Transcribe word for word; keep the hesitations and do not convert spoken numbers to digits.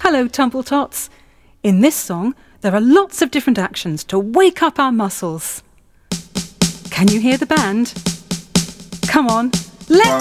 Hello, Tumbletots. In this song, there are lots of different actions to wake up our muscles. Can you hear the band? Come on, let's